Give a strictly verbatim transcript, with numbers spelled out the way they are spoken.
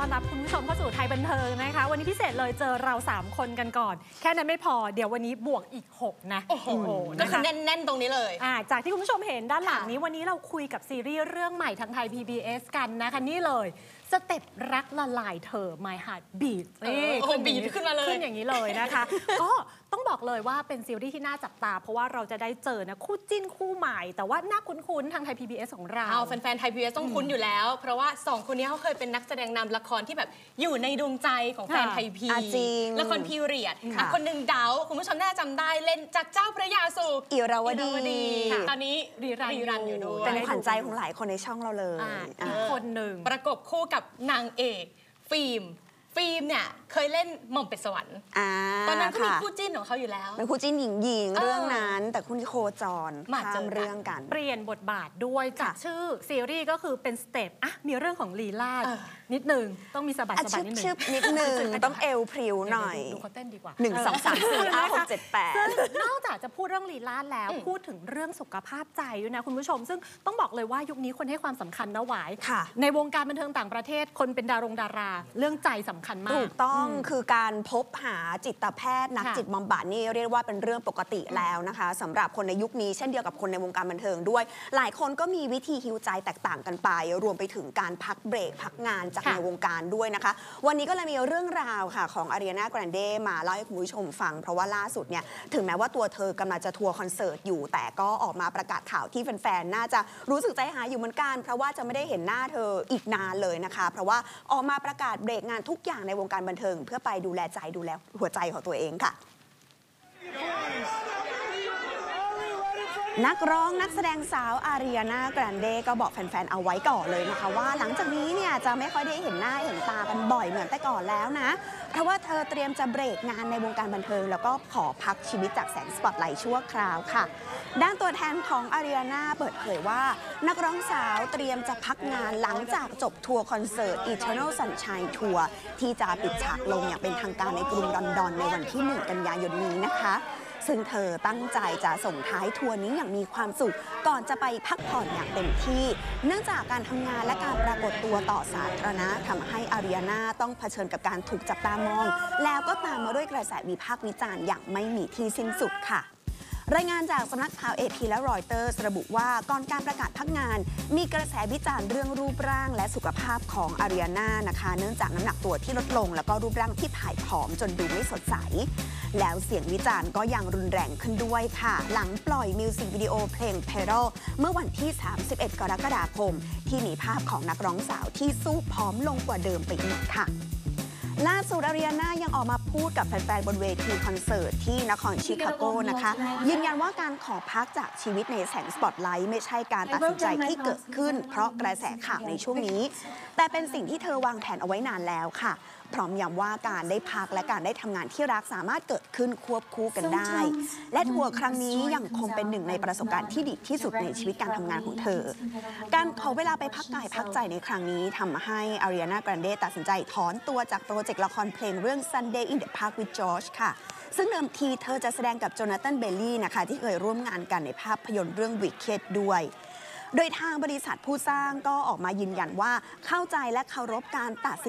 อนรับคุณผู้ชมเข้าสู่ไทยบันเทิงนะคะวันนี้พิเศษเลยเจอเราสามคนกันก่อนแค่นั้นไม่พอเดี๋ยววันนี้บวกอีกหกนะโอ้โหก็คือแน่นๆตรงนี้เลยอ่าจากที่คุณผู้ชมเห็นด้านหลังนี้วันนี้เราคุยกับซีรีส์เรื่องใหม่ทางไทย พี บี เอส กันนะคะนี่เลยสเต็ปรักละลายเธอ My Heart Beat นี่บีทขึ้นมาเลยขึ้นอย่างนี้เลยนะคะก็ต้องบอกเลยว่าเป็นซีรีส์ที่น่าจับตาเพราะว่าเราจะได้เจอนะคู่จิ้นคู่ใหม่แต่ว่าน่าคุ้นๆทางไทย พี บี เอส ของเราเอาแฟนๆไทย พี บี เอส ต้องคุ้นอยู่แล้วเพราะว่าสองคนนี้เขาเคยเป็นนักแสดงนำละครที่แบบอยู่ในดวงใจของแฟนไทยพีละครพีเรียดคนหนึ่งดาวคุณผู้ชมน่าจำได้เล่นจากเจ้าพระยาสู่อิราวดีตอนนี้รีรันอยู่ด้วยเป็นขวัญใจของหลายคนในช่องเราเลยอีกคนหนึ่งประกบคู่กับนางเอกฟิล์มฟิล์มเนี่ยเคยเล่นหม่อมเป็ดสวรรค์ตอนนั้นก็มีคู่จิ้นของเขาอยู่แล้วเป็นคู่จิ้นหญิงหญิงเรื่องนั้นแต่คู่นี้โคจรข้ามเรื่องกันเปลี่ยนบทบาทด้วยจากชื่อซีรีส์ก็คือเป็นสเต็ปอ่ะมีเรื่องของลีลาดนิดนึงต้องมีสะบัดสะบัดนิดนึงชึบนิดนึงต้องเอวพริ้วหน่อยดูเขาเต้นดีกว่าหนึ่งสองสามสี่ห้าหกเจ็ดแปดนอกจากจะพูดเรื่องลีลาดแล้วพูดถึงเรื่องสุขภาพใจด้วยนะคุณผู้ชมซึ่งต้องบอกเลยว่ายุคนี้คนให้ความสำคัญนะหวายในวงการบันเทิงต่างประเทศคนเป็นดารงดาราเรื่องใจสำคัญมากถูกต้องคือการพบหาจิตแพทย์นักจิตบำบัดนี่เรียกว่าเป็นเรื่องปกติแล้วนะคะสำหรับคนในยุคนี้เช่นเดียวกับคนในวงการบันเทิงด้วยหลายคนก็มีวิธีฮีลใจแตกต่างกันไปรวมไปถึงการพักเบรกพักงานจากในวงการด้วยนะคะวันนี้ก็เลยมีเรื่องราวค่ะของอารีนา แกรนเดมาเล่าให้คุณผู้ชมฟังเพราะว่าล่าสุดเนี่ยถึงแม้ว่าตัวเธอกำลังจะทัวร์คอนเสิร์ตอยู่แต่ก็ออกมาประกาศข่าวที่แฟนๆน่าจะรู้สึกใจหายอยู่เหมือนกันเพราะว่าจะไม่ได้เห็นหน้าเธออีกนานเลยนะคะเพราะว่าออกมาประกาศเบรกงานทุกอย่างในวงการบันเทิงเพื่อไปดูแลใจดูแลหัวใจของตัวเองค่ะนักร้องนักแสดงสาวอารีนา แกรนเดก็บอกแฟนๆเอาไว้ก่อนเลยนะคะว่าหลังจากนี้เนี่ยจะไม่ค่อยได้เห็นหน้าเห็นตากันบ่อยเหมือนแต่ก่อนแล้วนะเพราะว่าเธอเตรียมจะเบรกงานในวงการบันเทิงแล้วก็ขอพักชีวิตจากแสงสปอตไลท์ชั่วคราวค่ะด้านตัวแทนของอารีนาเปิดเผยว่านักร้องสาวเตรียมจะพักงานหลังจากจบทัวร์คอนเสิร์ต Eternal Sunshine Tour ที่จะปิดฉากลงอย่างเป็นทางการในกรุงลอนดอนในวันที่หนึ่งกันยายนนี้นะคะซึ่งเธอตั้งใจจะส่งท้ายทัวร์นี้อย่างมีความสุขก่อนจะไปพักผ่อนอย่างเต็มที่เนื่องจากการทำงานและการปรากฏตัวต่อสาธารณะทำให้อารีนาต้องเผชิญกับการถูกจับตามองแล้วก็ตามมาด้วยกระแสวิพากษ์วิจารณ์อย่างไม่มีที่สิ้นสุดค่ะรายงานจากสำนักข่าว เอ พี และรอยเตอร์ระบุว่าก่อนการประกาศพักงานมีกระแสวิจารณ์เรื่องรูปร่างและสุขภาพของอารีนานะคะเนื่องจากน้ำหนักตัวที่ลดลงแล้วก็รูปร่างที่ผายผอมจนดูไม่สดใสแล้วเสียงวิจารณ์ก็ยังรุนแรงขึ้นด้วยค่ะหลังปล่อยมิวสิกวิดีโอเพลง Peril เมื่อวันที่ สามสิบเอ็ด กรกฎาคมที่มีภาพของนักร้องสาวที่สู้ผอมลงกว่าเดิมไปอีกค่ะล่าสุดอารีนายังออกมาพูดกับแฟนๆบนเวทีคอนเสิร์ตที่นครชิคาโกนะคะยืนยันว่าการขอพักจากชีวิตในแสงสปอตไลท์ไม่ใช่การตัดสินใจที่เกิดขึ้นเพราะกระแสข่าวในช่วงนี้แต่เป็นสิ่งที่เธอวางแผนเอาไว้นานแล้วค่ะพร้อมย้ำว่าการได้พักและการได้ทำงานที่รักสามารถเกิดขึ้นควบคู่กันได้และทัวร์ครั้งนี้ยังคงเป็นหนึ่งในประสบการณ์ที่ดีที่สุดในชีวิตการทำงานของเธอการขอเวลาไปพักกายพักใจในครั้งนี้ทำให้อารีนา แกรนเดตัดสินใจถอนตัวจากโปรเจกต์ละครเพลงเรื่อง Sunday in the Park with George ค่ะซึ่งเดิมทีเธอจะแสดงกับโจนาธาน เบลลี่นะคะที่เคยร่วมงานกันในภาพยนตร์เรื่อง Wicked ด้วยโดยทางบริษัทผู้สร้างก็ออกมายืนยันว่าเข้าใจและเคารพการตัดสิน